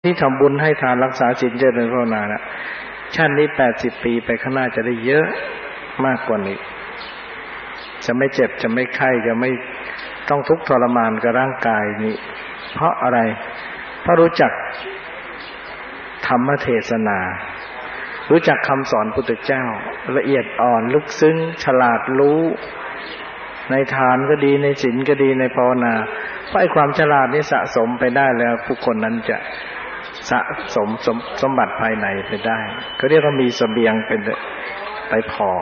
ที่ทำบุญให้ทานรักษาศีลเจริญภาวนานะชาตินี้80 ปีไปข้างหน้าจะได้เยอะมากกว่านี้จะไม่เจ็บจะไม่ไข้จะไม่ต้องทุกข์ทรมานกับร่างกายนี้เพราะอะไรเพราะรู้จักธรรมเทศนารู้จักคำสอนพุทธเจ้าละเอียดอ่อนลึกซึ้งฉลาดรู้ในทานก็ดีในศีลก็ดีในภาวนาเพราะไอ้ความฉลาดนี้สะสมไปได้แล้วผู้คนนั้นจะสะสมสมบัติภายในไปได้เขาเรียกว่ามีเสบียงเป็นไปพอ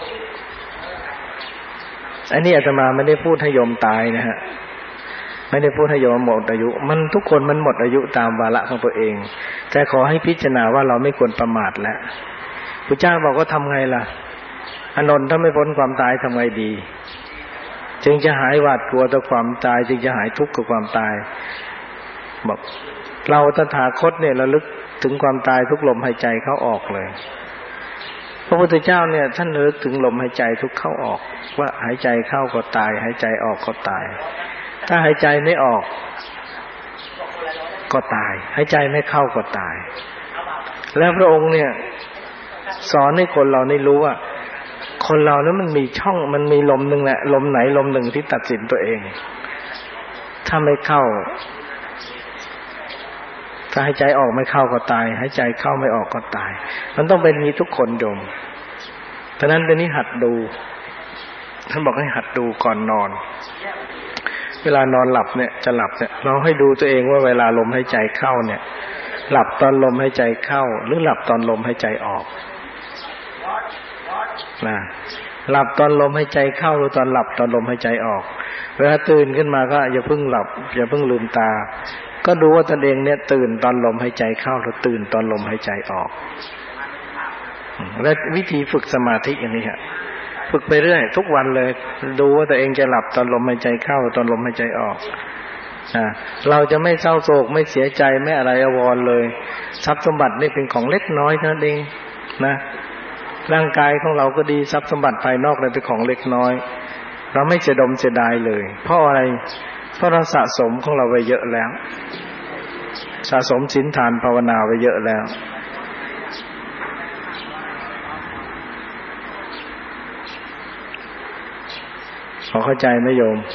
อันนี้อาตมาไม่ได้พูดให้โยมตายนะฮะไม่ได้พูดให้โยมหมดอายุมันทุกคนมันหมดอายุตามวาระของตัวเองแต่ขอให้พิจารณาว่าเราไม่ควรประมาทแล้วพระเจ้าบอกว่าทำไงล่ะอานนท์ถ้าไม่พ้นความตายทำไงดีจึงจะหายหวาดกลัวต่อความตายจึงจะหายทุกข์กับความตายบอกเราตถาคตเนี่ยระลึกถึงความตายทุกลมหายใจเข้าออกเลยพระพุทธเจ้าเนี่ยท่านระลึกถึงลมหายใจทุกเข้าออกว่าหายใจเข้าก็ตายหายใจออกก็ตายถ้าหายใจไม่ออกก็ตายหายใจไม่เข้าก็ตายแล้วพระองค์เนี่ยสอนให้คนเราได้รู้ว่าคนเรานั้นมันมีช่องมันมีลมนึงแหละลมไหนลมหนึ่งที่ตัดสินตัวเองถ้าไม่เข้าถ้าหายใจออกไม่เข้าก็ตายหายใจเข้าไม่ออกก็ตายมันต้องเป็นมีทุกคนโยมเพราะนั้นเดี๋ยวนี้หัดดูท่านบอกให้หัดดูก่อนนอนเวลานอนหลับเนี่ยจะหลับเนี่ยเราให้ดูตัวเองว่าเวลาลมหายใจเข้าเนี่ยหลับตอนลมหายใจเข้าหรือหลับตอนลมหายใจออกนะหลับตอนลมหายใจเข้าหรือตอนหลับตอนลมหายใจออกเวลาตื่นขึ้นมาก็อย่าเพิ่งหลับอย่าเพิ่งลืมตาก็ดูว่าตนเองเนี่ยตื่นตอนลมหายใจเข้าหรือตื่นตอนลมหายใจออกและวิธีฝึกสมาธิอย่างนี้ฮะฝึกไปเรื่อยทุกวันเลยดูว่าตัวเองจะหลับตอนลมหายใจเข้าตอนลมหายใจออกเราจะไม่เศร้าโศกไม่เสียใจไม่อะไรอาวรณ์เลยทรัพย์สมบัตินี่เป็นของเล็กน้อยเท่านั้นเองนะร่างกายของเราก็ดีทรัพย์สมบัติภายนอกนี่เป็นของเล็กน้อยเราไม่เสียดมเสียดายเลยเพราะอะไรเพราะเราสะสมของเราไว้เยอะแล้วสะสมศีลทานภาวนาไว้เยอะแล้วพอเข้าใจไหมโยม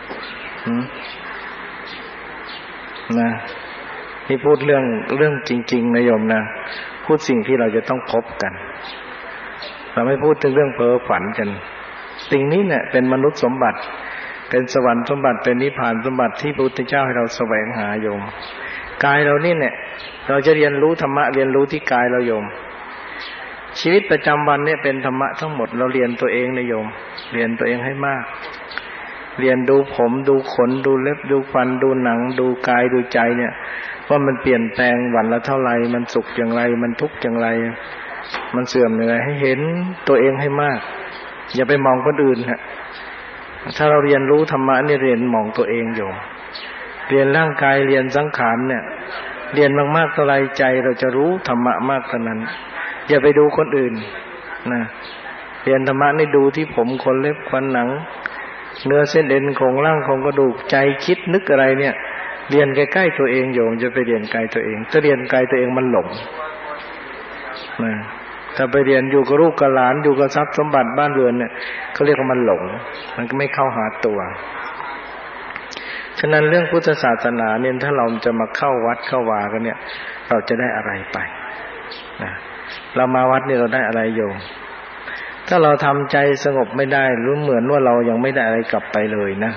นะนี่พูดเรื่องจริงๆนะโยมนะพูดสิ่งที่เราจะต้องพบกันเราไม่พูดถึงเรื่องเพ้อฝันกันสิ่งนี้เนี่ยเป็นมนุษย์สมบัติเป็นสวรรค์สมบัติเป็นนิพพานสมบัติที่พระพุทธเจ้าให้เราแสวงหาโยมกายเรานี่เนี่ยเราจะเรียนรู้ธรรมะเรียนรู้ที่กายเราโยมชีวิตประจำวันเนี่ยเป็นธรรมะทั้งหมดเราเรียนตัวเองนะโยมเรียนตัวเองให้มากเรียนดูผมดูขนดูเล็บดูฟันดูหนังดูกายดูใจเนี่ยว่ามันเปลี่ยนแปลงวันละเท่าไหร่มันสุขอย่างไรมันทุกข์อย่างไรมันเสื่อมอย่างไรให้เห็นตัวเองให้มากอย่าไปมองคนอื่นฮะถ้าเราเรียนรู้ธรรมะนี่เรียนมองตัวเองโยมเรียนร่างกายเรียนสังขารเนี่ยเรียนมากๆเท่าไรใจเราจะรู้ธรรมะมากเท่านั้นอย่าไปดูคนอื่นนะเรียนธรรมะนี่ดูที่ผมขนเล็บฟันหนังเนื้อเส้นเอ็นโครงร่างโครงกระดูกใจคิดนึกอะไรเนี่ยเรียนใกล้ๆตัวเองโยมจะไปเรียนไกลตัวเองถ้าเรียนไกลตัวเองมันหลงนะถ้าไปเรียนอยู่กับลูกกับหลานอยู่กับทรัพย์สมบัติบ้านเรือนเนี่ยเขาเรียกว่ามันหลงมันก็ไม่เข้าหาตัวฉะนั้นเรื่องพุทธศาสนาเนี่ยถ้าเราจะมาเข้าวัดเข้าวากันเนี่ยเราจะได้อะไรไปนะเรามาวัดนี่เราได้อะไรโยมถ้าเราทำใจสงบไม่ได้รู้เหมือนว่าเรายังไม่ได้อะไรกลับไปเลยนะ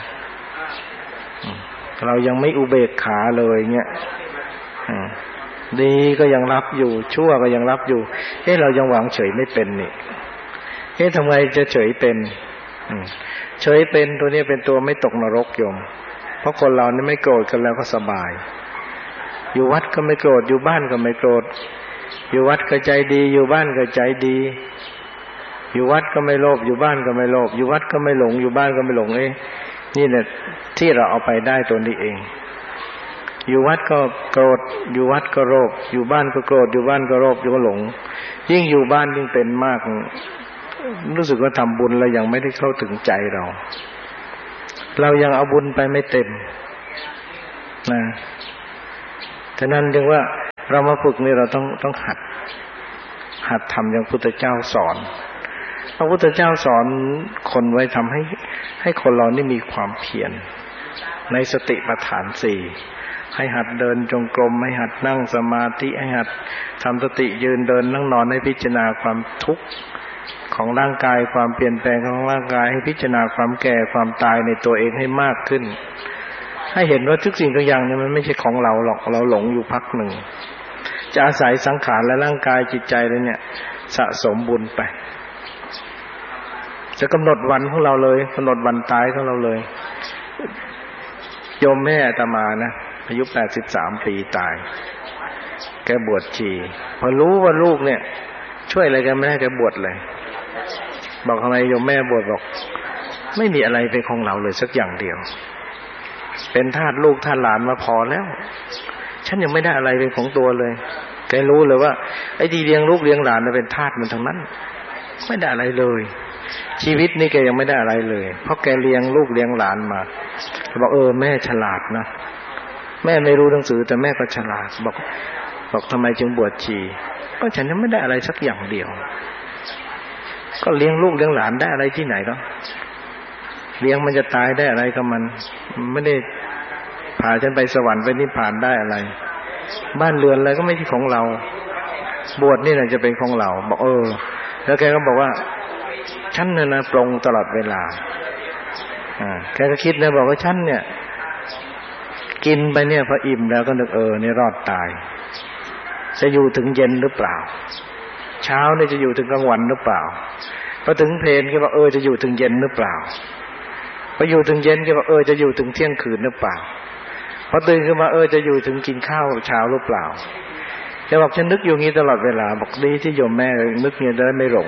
เรายังไม่อุเบกขาเลยเงี้ยดีก็ยังรับอยู่ชั่วก็ยังรับอยู่เรายังวางเฉยไม่เป็นนี่ทำไงจะเฉยเป็นเฉยเป็นตัวนี้เป็นตัวไม่ตกนรกโยมเพราะคนเรานี่ไม่โกรธกันแล้วก็สบายอยู่วัดก็ไม่โกรธอยู่บ้านก็ไม่โกรธอยู่วัดก็ใจดีอยู่บ้านก็ใจดีอยู่วัดก็ไม่โลภอยู่บ้านก็ไม่โลภอยู่วัดก็ไม่หลงอยู่บ้านก็ไม่หลงนี่แหละที่เราเอาไปได้ตัวนี้เองอยู่วัดก็โกรธอยู่วัดก็โลภอยู่บ้านก็โกรธอยู่บ้านก็โลภอยู่ก็หลงยิ่งอยู่บ้านยิ่งเป็นมากรู้สึกว่าทำบุญแล้วยังไม่ได้เข้าถึงใจเรายังเอาบุญไปไม่เต็มนะฉะนั้นจึงว่าเรามาฝึกนี่เราต้องหัดทำอย่างพุทธเจ้าสอนพระพุทธเจ้าสอนคนไว้ทำให้คนเรานี่มีความเพียรในสติปัฏฐานสี่ให้หัดเดินจงกรมให้หัดนั่งสมาธิให้หัดทำสติยืนเดินนั่งนอนให้พิจารณาความทุกข์ของร่างกายความเปลี่ยนแปลงของร่างกายให้พิจารณาความแก่ความตายในตัวเองให้มากขึ้นให้เห็นว่าทุกสิ่งทุกอย่างเนี่ยมันไม่ใช่ของเราหรอกเราหลงอยู่พักหนึ่งจะอาศัยสังขารและร่างกายจิตใจเลยเนี่ยสะสมบุญไปจะกำหนดวันของเราเลยกำหนดวันตายของเราเลยโยมแม่อาตมานะอายุ83 ปีตายแกบวชชีพอรู้ว่าลูกเนี่ยช่วยอะไรกันไม่ได้แกบวชเลยบอกทำไมโยมแม่บวชบอกไม่มีอะไรเป็นของเราเลยสักอย่างเดียวเป็นทาสลูกทาสหลานมาพอแล้วฉันยังไม่ได้อะไรเป็นของตัวเลยแกรู้เลยว่าไอ้ที่เลี้ยงลูกเลี้ยงหลานน่ะเป็นทาสมันทั้งนั้นไม่ได้อะไรเลยชีวิตนี่แกยังไม่ได้อะไรเลยเพราะแกเลี้ยงลูกเลี้ยงหลานมาบอกแม่ฉลาดนะแม่ไม่รู้หนังสือแต่แม่ก็ฉลาดบอกทำไมจึงบวชชีก็ฉันยังไม่ได้อะไรสักอย่างเดียวก็เลี้ยงลูกเลี้ยงหลานได้อะไรที่ไหนแล้วเลี้ยงมันจะตายได้อะไรกับมันไม่ได้พาฉันไปสวรรค์ไปนิพพานได้อะไรบ้านเรือนอะไรก็ไม่ใช่ของเราบวชนี่แหละจะเป็นของเราบอกแล้วแกก็บอกว่าฉันเนี่ยนะปรงตลอดเวลาแกก็คิดนะบอกว่าฉันเนี่ยกินไปเนี่ยพออิ่มแล้วก็นึกนี่รอดตายจะอยู่ถึงเย็นหรือเปล่าเช้าเนี่ยจะอยู่ถึงกลางวันหรือเปล่าพอถึงเพลนก็บอกจะอยู่ถึงเย็นหรือเปล่าพออยู่ถึงเย็นก็บอกจะอยู่ถึงเที่ยงคืนหรือเปล่าพอตื่นขึ้นมาจะอยู่ถึงกินข้าวเช้าหรือเปล่าแกบอกฉันนึกอยู่งี้ตลอดเวลาบอกดีที่โยมแม่นึกเนี่ยได้ไม่หลง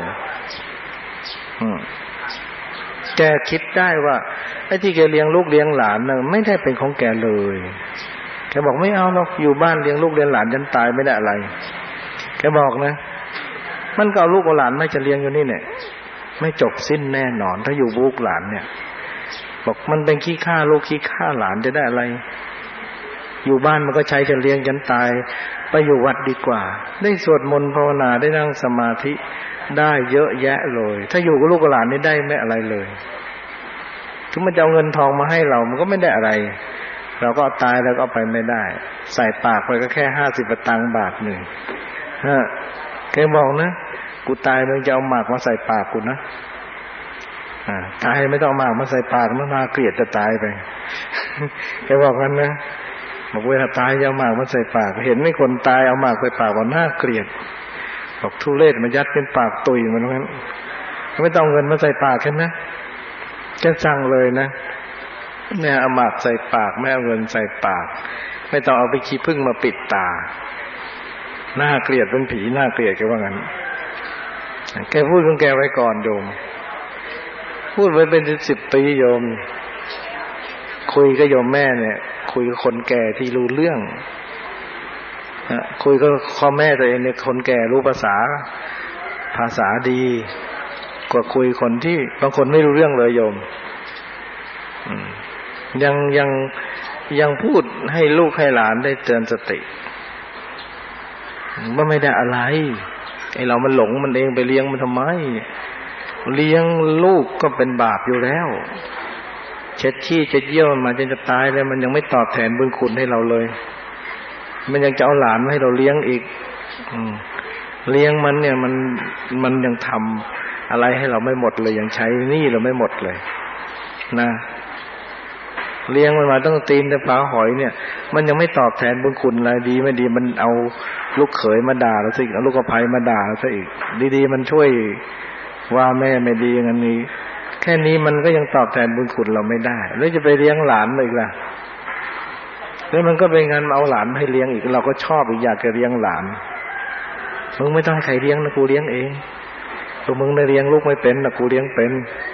แกคิดได้ว่าไอ้ที่แกเลี้ยงลูกเลี้ยงหลานน่ะไม่ได้เป็นของแกเลยแกบอกไม่เอาหรอกอยู่บ้านเลี้ยงลูกเลี้ยงหลานจนตายไม่ได้อะไรแกบอกนะมันก็เอาลูกเอาหลานไม่จะเลี้ยงอยู่นี่เนี่ยไม่จบสิ้นแน่นอนถ้าอยู่ลูกหลานเนี่ยบอกมันเป็นขี้ข้าลูกขี้ข้าหลานจะได้อะไรอยู่บ้านมันก็ใช้จะเลี้ยงจนตายไปอยู่วัดดีกว่าได้สวดมนต์ภาวนาได้นั่งสมาธิได้เยอะแยะเลยถ้าอยู่กับลูกกับหลานนี่ได้ไม่อะไรเลยถึงมันจะเอาเงินทองมาให้เรามันก็ไม่ได้อะไรเราก็ตายแล้วก็เอาไปไม่ได้ใส่ปากไปก็แค่50 สตางค์บาทหนึ่งแกบอกนะกูตายมึงจะเอาหมากมาใส่ปากกูนะตายไม่ต้องเอาหมากมาใส่ปากมันน่าเกลียดจะตายไปแกบอกกันนะบอกเวลาตายจะเอาหมากมาใส่ปากเห็นไม่คนตายเอาหมากใส่ปากว่าน่าเกลียดบอกทุเรศมันยัดเป็นปากตุยมันงั้นไม่ต้องเงินมาใส่ปากแค่นะจะสั่งเลยนะแม่เอาหมากใส่ปากแม่เอาเงินใส่ปากไม่ต้องเอาไปขี้ผึ้งมาปิดตาน่าเกลียดเป็นผีน่าเกลียดแกว่างั้นแกพูดของแกไว้ก่อนโยมพูดไว้เป็น10 ปีโยมคุยกับโยมแม่เนี่ยคุยกับคนแก่ที่รู้เรื่องคุยกับพ่อแม่ตัวเองเนี่ยคนแก่รู้ภาษาดีกว่าคุยคนที่บางคนไม่รู้เรื่องเลยโยมยังพูดให้ลูกให้หลานได้เตือนสติว่าไม่ได้อะไรไอ้เรามันหลงมันเองไปเลี้ยงมันทำไมเลี้ยงลูกก็เป็นบาปอยู่แล้วเช็ดขี้เช็ดเยี่ยวมันมาจนจะตายแล้วมันยังไม่ตอบแทนบุญคุณให้เราเลยมันยังจะเอาหลานมาให้เราเลี้ยงอีกเลี้ยงมันเนี่ยมันยังทำอะไรให้เราไม่หมดเลยยังใช้หนี้เราไม่หมดเลยนะเลี้ยงมันมาตั้งตีนแต่ปลาหอยเนี่ยมันยังไม่ตอบแทนบุญคุณอะไรดีไม่ดีมันเอาลูกเขยมาด่าเราซะอีกเอาลูกสะใภ้มาด่าเราซะอีกดีๆมันช่วยว่าแม่ไม่ดีอย่างนี้แค่นี้มันก็ยังตอบแทนบุญคุณเราไม่ได้แล้วจะไปเลี้ยงหลานอีกล่ะแล้วมันก็เป็นงานเอาหลานให้เลี้ยงอีกเราก็ชอบอีกอยากจะเลี้ยงหลานมึงไม่ต้องให้ใครเลี้ยงนะกูเลี้ยงเองตัวมึงได้เลี้ยงลูกไม่เป็นนะกูเลี้ยงเป็น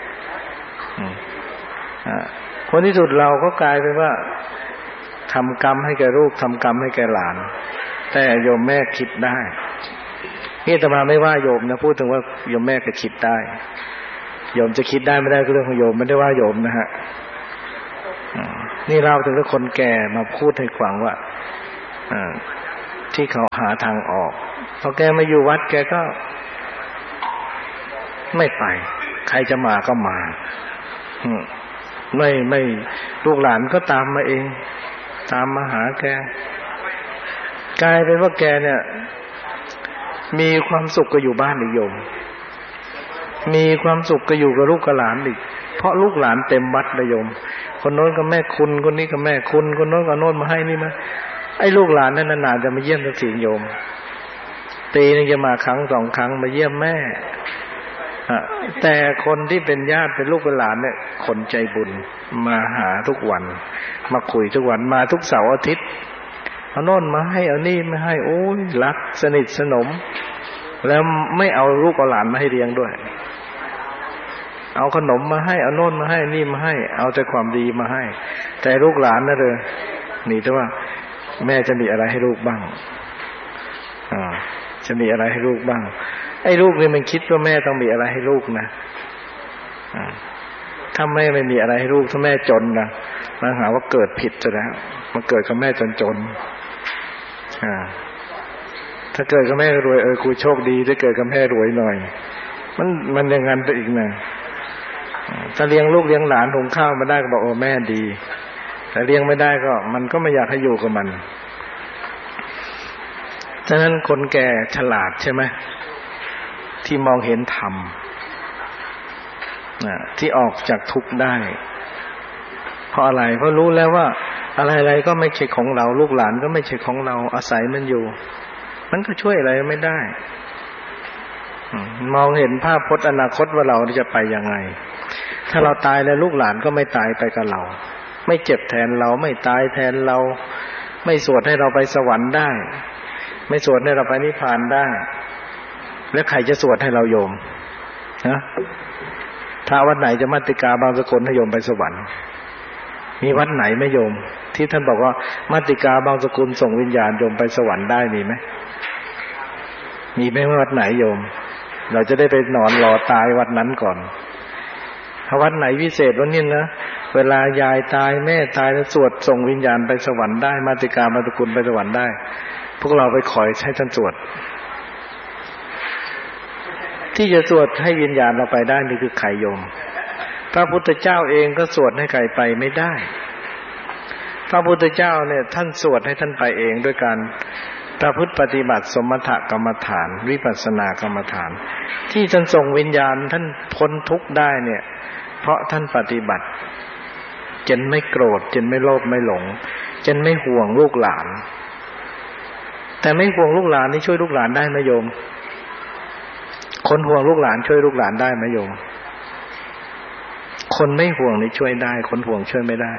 คนที่สุดเราก็กลายเป็นว่าทำกรรมให้แก่ลูกทำกรรมให้แก่หลานแต่โยมแม่คิดได้นี่อาตมาไม่ว่าโยมนะพูดถึงว่าโยมแม่ก็คิดได้โยมจะคิดได้ไม่ได้ก็เรื่องของโยมไม่ได้ว่าโยมนะฮะนี่เราถึงคนแก่มาพูดให้ฟังว่าที่เขาหาทางออกพอแกมาอยู่วัดแกก็ไม่ไปใครจะมาก็มาไม่ลูกหลานก็ตามมาเองตามมาหาแกกลายเป็นว่าแกเนี่ยมีความสุขก็อยู่บ้านอีกโยมมีความสุขก็อยู่กับลูกกับหลานอีกเพราะลูกหลานเต็มวัดเลยโยมคนโน้นก็แม่คุณคนนี้ก็แม่คุณคนโน้นก็โน้นมาให้นี่มาไอ้ลูกหลานนั่นนานๆจะมาเยี่ยมสักทีโยมปีนึงจะมาครั้งสองครั้งมาเยี่ยมแม่แต่คนที่เป็นญาติเป็นลูกเป็นหลานเนี่ยคนใจบุญมาหาทุกวันมาคุยทุกวันมาทุกเสาร์อาทิตย์เอาโน่นมาให้เอานี่มาให้โอ้ยรักสนิทสนมแล้วไม่เอาลูกเอาหลานมาให้เลี้ยงด้วยเอาขนมมาให้เอาโน่นมาให้นี่มาให้เอาแต่ความดีมาให้แต่ลูกหลานนั่นเลยนี่แต่ว่าแม่จะมีอะไรให้ลูกบ้างจะมีอะไรให้ลูกบ้างไอ้ลูกนี่มันคิดว่าแม่ต้องมีอะไรให้ลูกนะถ้าแม่ไม่มีอะไรให้ลูกถ้าแม่จนนะมันหาว่าเกิดผิดซะแล้วมันเกิดกับแม่จนถ้าเกิดกับแม่รวยกูโชคดีถ้าเกิดกับแม่รวยหน่อยมันอย่างนั้นไปอีกนะถ้าเลี้ยงลูกเลี้ยงหลานหุงข้าวมาได้ก็บอกโอ้แม่ดีแต่เลี้ยงไม่ได้ก็มันก็ไม่อยากให้อยู่กับมันฉะนั้นคนแก่ฉลาดใช่ไหมที่มองเห็นธรรมที่ออกจากทุกข์ได้เพราะอะไรเพราะรู้แล้วว่าอะไรๆก็ไม่ใช่ของเราลูกหลานก็ไม่ใช่ของเราอาศัยมันอยู่มันก็ช่วยอะไรไม่ได้มองเห็นภาพพจน์อนาคตว่าเราจะไปยังไงถ้าเราตายแล้วลูกหลานก็ไม่ตายไปกับเราไม่เจ็บแทนเราไม่ตายแทนเราไม่สวดให้เราไปสวรรค์ได้ไม่สวดให้เราไปนิพพานได้แล้วใครจะสวดให้เราโยมนะถ้าวัดไหนจะมัตติกาบางสกุลให้โยมไปสวรรค์มีวัดไหนไหมโยมที่ท่านบอกว่ามัตติกาบางสกุลส่งวิญญาณโยมไปสวรรค์ได้มีไหมมีไหมวัดไหนโยมเราจะได้ไปนอนรอตายวัดนั้นก่อนถ้าวัดไหนพิเศษวันนี้นะเวลายายตายแม่ตายแล้วสวดส่งวิญญาณไปสวรรค์ได้มัตติกาบางสกุลไปสวรรค์ได้พวกเราไปขอให้ท่านสวดที่จะสวดให้วิญญาณเราไปได้นี่คือใครโยมพระพุทธเจ้าเองก็สวดให้ใครไปไม่ได้พระพุทธเจ้าเนี่ยท่านสวดให้ท่านไปเองด้วยการประพฤติปฏิบัติสมถกรรมฐานวิปัสสนากรรมฐานที่ท่านส่งวิญญาณท่านพ้นทุกข์ได้เนี่ยเพราะท่านปฏิบัติจนไม่โกรธจนไม่โลภไม่หลงจนไม่ห่วงลูกหลานแต่ไม่ห่วงลูกหลานนี่ช่วยลูกหลานได้ไหมโยมคนห่วงลูกหลานช่วยลูกหลานได้ไหมโยมคนไม่ห่วงนี่ช่วยได้คนห่วงช่วยไม่ได้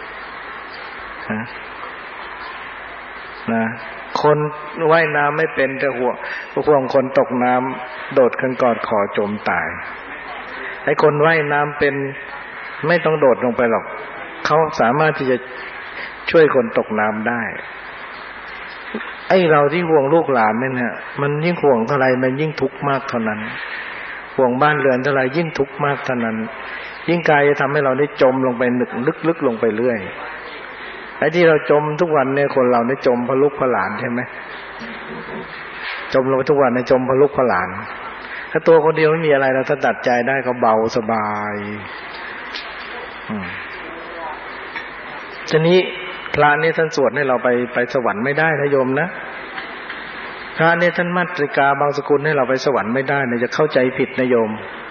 นะคนว่ายน้ำไม่เป็นแต่ห่วงคนตกน้ำโดดขึ้นกอดขอจมตายไอ้คนว่ายน้ำเป็นไม่ต้องโดดลงไปหรอกเขาสามารถที่จะช่วยคนตกน้ำได้ไอ้เราที่ห่วงลูกหลานเนี่ยมันยิ่งห่วงเท่าไรมันยิ่งทุกข์มากเท่านั้นห่วงบ้านเรือนเท่าไรยิ่งทุกข์มากเท่านั้นยิ่งกายจะทำให้เราได้จมลงไปลึกๆลงไปเรื่อยไอ้ที่เราจมทุกวันเนี่ยคนเราได้จมเพราะลูกเพราะหลานใช่ไหมจมลงไปทุกวันในจมเพราะลูกเพราะหลานถ้าตัวคนเดียวไม่มีอะไรเราถ้าตัดใจได้ก็เบาสบายทีนี้พระนี่ท่านสวดให้เราไปสวรรค์ไม่ได้นะโยมนะพระนี่ท่านมัตติกาบางสกุลให้เราไปสวรรค์ไม่ได้นะจะเข้าใจผิดนะโยม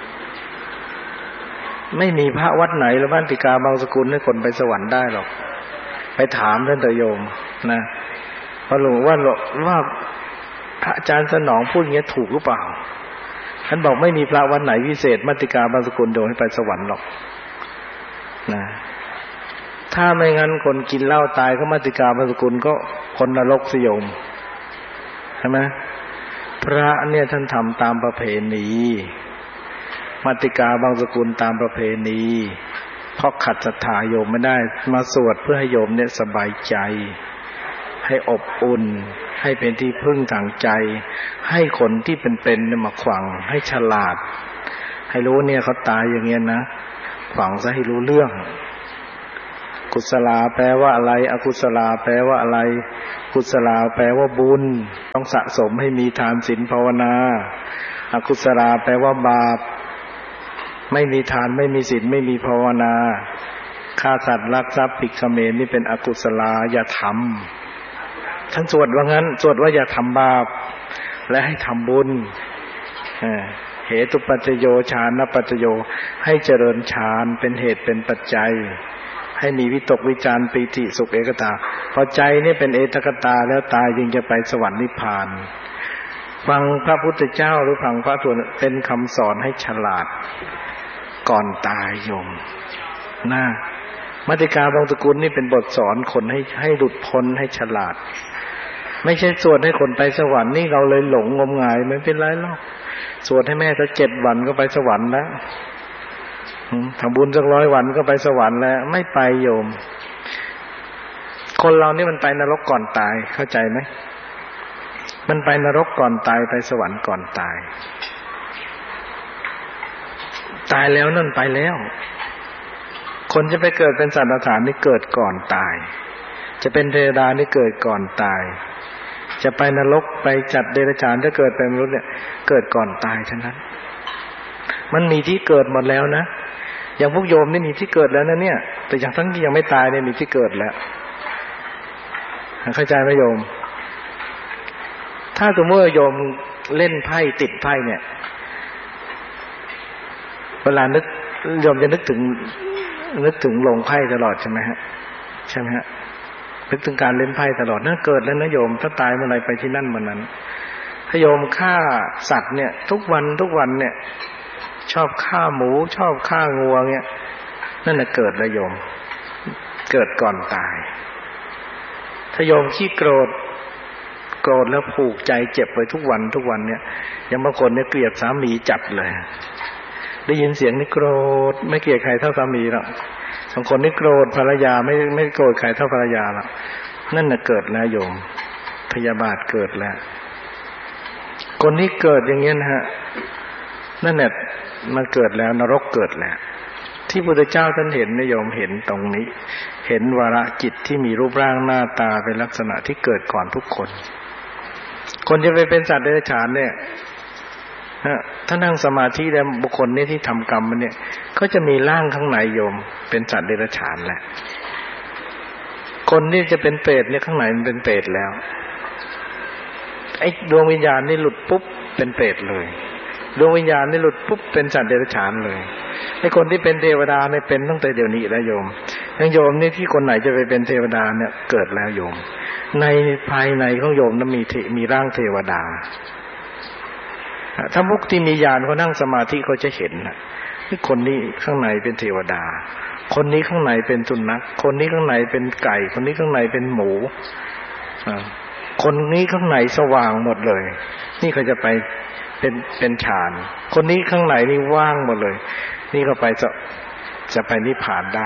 ไม่มีพระวัดไหนหรือมัตติกาบางสกุลให้คนไปสวรรค์ได้หรอกไปถามท่านเถอะโยมนะเพราะหลวงว่าพระอาจารย์สนองพูดอย่างนี้ถูกหรือเปล่าท่านบอกไม่มีพระวัดไหนพิเศษมัตติกาบางสกุลโดนให้ไปสวรรค์หรอกนะถ้าไม่งั้นคนกินเหล้าตายก็มัตติกาบางสกุลก็คนนรกสิโยมใช่ไหมพระเนี่ยท่านทำตามประเพณีมัตติกาบางสกุลตามประเพณีเพราะขัดศรัทธาโยมไม่ได้มาสวดเพื่อให้โยมเนี่ยสบายใจให้อบอุ่นให้เป็นที่พึ่งทางใจให้คนที่เป็นๆเนี่ยมาขวังให้ฉลาดให้รู้เนี่ยเขาตายอย่างเงี้ยนะขวังซะให้รู้เรื่องกุศลาแปลว่าอะไรอกุศลาแปลว่าอะไรกุศลาแปลว่าบุญต้องสะสมให้มีทานศีลภาวนาอกุศลาแปลว่าบาปไม่มีทานไม่มีศีลไม่มีภาวนาฆ่าสัตว์ลักทรัพย์ผิดเขมรนี่เป็นอกุศลาอย่าทำท่านสวดว่างั้นสวดว่าอย่าทำบาปและให้ทำบุญเหตุปัจจโยฌานปัจจโยให้เจริญฌานเป็นเหตุเป็นปัจจัยให้มีวิตกวิจารปิติสุขเอกตาพอใจนี่เป็นเอตกตาแล้วตายจึงจะไปสวรรค์นิพพานฟังพระพุทธเจ้าหรือฟังพระสวดเป็นคำสอนให้ฉลาดก่อนตายโยมนะมัตติกาบางตระกูลนี่เป็นบทสอนคนให้หลุดพ้นให้ฉลาดไม่ใช่สวดให้คนไปสวรรค์นี่เราเลยหลงงมงายไม่เป็นไรหรอกสวดให้แม่สัก7 วันก็ไปสวรรค์แล้วทำบุญสัก100 วันก็ไปสวรรค์แล้วไม่ไปโยมคนเรานี่มันไปนรกก่อนตายเข้าใจไหมมันไปนรกก่อนตายไปสวรรค์ก่อนตายตายแล้วนั่นไปแล้วคนจะไปเกิดเป็นสัตว์เดรัจฉานนี่เกิดก่อนตายจะเป็นเทวดานี่เกิดก่อนตายจะไปนรกไปจัดเดรัจฉานถ้าเกิดเป็นมนุษย์เนี่ยเกิดก่อนตายฉะนั้นมันมีที่เกิดหมดแล้วนะอย่างพวกโยมนี่มีที่เกิดแล้วนะเนี่ยแต่อย่างทั้งที่ยังไม่ตายเนี่ยมีที่เกิดแล้วเข้าใจไหมโยมถ้าสมมติว่าโยมเล่นไพ่ติดไพ่เนี่ยเวลานึกโยมจะนึกถึงลงไพ่ตลอดใช่ไหมฮะใช่ไหมฮะนึกถึงการเล่นไพ่ตลอดนั่นเกิดแล้วนะโยมถ้าตายเมื่อไรไปที่นั่นเมื่อนั้นถ้าโยมฆ่าสัตว์เนี่ยทุกวันเนี่ยชอบฆ่าหมูชอบฆ่างัวเนี่ยนั่นน่ะเกิดแล้วโยมเกิดก่อนตายถ้าโยมขี้โกรธแล้วผูกใจเจ็บไปทุกวันเนี่ยอย่างบางคนเนี่ยเกลียดสามีจัดเลยได้ยินเสียงนี่โกรธไม่เกลียดใครเท่าสามีหรอกบางคนนี่โกรธภรรยาไม่โกรธใครเท่าภรรยาหรอกนั่นน่ะเกิดแล้วโยมพยาบาทเกิดแล้วคนที่เกิดอย่างเงี้ยนะฮะนั่นแหละมันเกิดแล้วนรกเกิดแล้วที่พระพุทธเจ้าท่านเห็นนะโยมเห็นตรงนี้เห็นวาระจิตที่มีรูปร่างหน้าตาเป็นลักษณะที่เกิดก่อนทุกคนจะไปเป็นสัตว์เดรัจฉานเนี่ยถ้านั่งสมาธิแล้วบุคคลนี้ที่ทำกรรมมันเนี่ยก็จะมีร่างข้างในโยมเป็นสัตว์เดรัจฉานแหละคนที่จะเป็นเปรตเนี่ยข้างในมันเป็นเปรตแล้วไอ้ดวงวิญญาณนี่หลุดปุ๊บเป็นเปรตเลยดวงวิญญาณนี่หลุดปุ๊บเป็นสัตว์เดรัจฉานเลยไอ้คนที่เป็นเทวดาเนี่ยเป็นตั้งแต่เดี๋ยวนี้แล้วโยมยังโยมนี่ที่คนไหนจะไปเป็นเทวดาเนี่ยเกิดแล้วโยมในภายในของโยมนั้นมีร่างเทวดาถ้าพวกที่มีญาณเขานั่งสมาธิเขาจะเห็นนะคนนี้ข้างในเป็นเทวดาคนนี้ข้างในเป็นสุนัขคนนี้ข้างในเป็นไก่คนนี้ข้างในเป็นหมูคนนี้ข้างในสว่างหมดเลยนี่เขาจะไปเป็นฌานคนนี้ข้างในนี่ว่างหมดเลยนี่ก็ไปจะไปนิพพานได้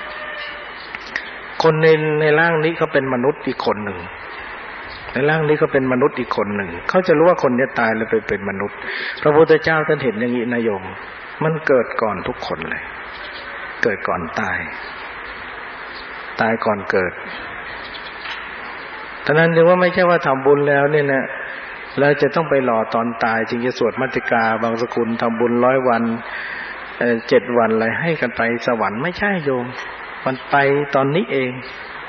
คนในร่างนี้เขาเป็นมนุษย์อีกคนหนึ่งในร่างนี้ก็เป็นมนุษย์อีกคนหนึ่งเขาจะรู้ว่าคนนี้ตายแล้วไปเป็นมนุษย์พระพุทธเจ้าท่านเห็นอย่างนี้นะโยมมันเกิดก่อนทุกคนเลยเกิดก่อนตายก่อนเกิดฉะนั้นจึงว่าไม่ใช่ว่าทำบุญแล้วเนี่ยนะเราจะต้องไปรอตอนตายจึงจะสวดมัตติกาบางสกุลทำบุญ100 วัน7 วันอะไรให้กันไปสวรรค์ไม่ใช่โยมมันไปตอนนี้เอง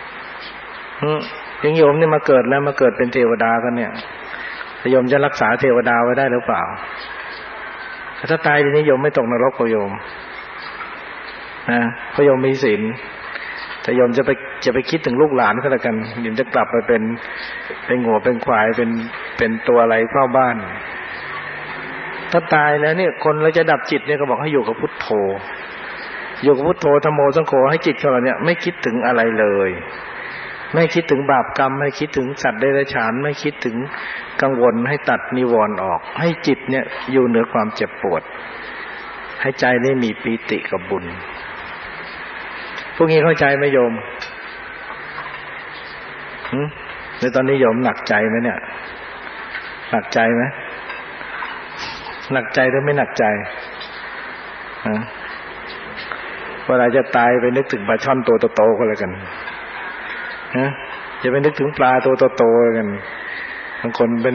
ยังโยมนี่มาเกิดแล้วมาเกิดเป็นเทวดากันเนี่ยโยมจะรักษาเทวดาไว้ได้หรือเปล่าถ้าตายทีนี้โยมไม่ตกนรกโยมนะเพราะโยมมีศีลแต่โยมจะไปคิดถึงลูกหลานก็แล้วกันโยมจะกลับไปเป็นงัวเป็นควายเป็นตัวอะไรเฝ้าบ้านถ้าตายแล้วเนี่ยคนเราจะดับจิตเนี่ยก็บอกให้อยู่กับพุทโธอยู่กับพุทโธธัมโมสังโฆให้จิตของเราเนี่ยไม่คิดถึงอะไรเลยไม่คิดถึงบาปกรรมไม่คิดถึงสัตว์เดรัจฉานไม่คิดถึงกังวลให้ตัดนิวรณ์ออกให้จิตเนี่ยอยู่เหนือความเจ็บปวดให้ใจได้มีปีติกับบุญพวกนี้เข้าใจไหมโยมในตอนนี้โยมหนักใจไหมเนี่ยหนักใจไหมหนักใจหรือไม่หนักใจเวลาจะตายไปนึกถึงปลาช่อนตัวโตๆก็แล้วกันฮะจะไปนึกถึงปลาตัวโตๆกันบางคนเป็น